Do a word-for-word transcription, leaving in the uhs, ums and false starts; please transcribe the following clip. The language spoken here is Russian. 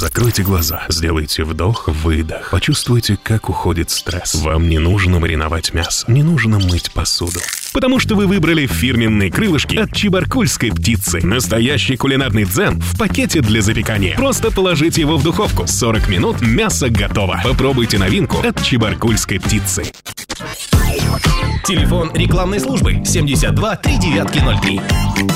Закройте глаза, сделайте вдох-выдох. Почувствуйте, как уходит стресс. Вам не нужно мариновать мясо, не нужно мыть посуду. Потому что вы выбрали фирменные крылышки от чебаркульской птицы. Настоящий кулинарный дзен в пакете для запекания. Просто положите его в духовку. сорок минут, мясо готово. Попробуйте новинку от чебаркульской птицы. Телефон рекламной службы семьдесят два три девятки ноль три.